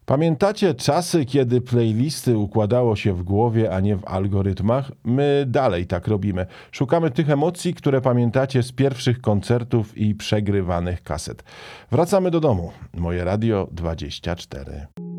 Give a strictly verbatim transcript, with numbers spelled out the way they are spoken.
Pamiętacie czasy, kiedy playlisty układało się w głowie, a nie w algorytmach? My dalej tak robimy. Szukamy tych emocji, które pamiętacie z pierwszych koncertów i przegrywanych kaset. Wracamy do domu. Moje Radio dwadzieścia cztery.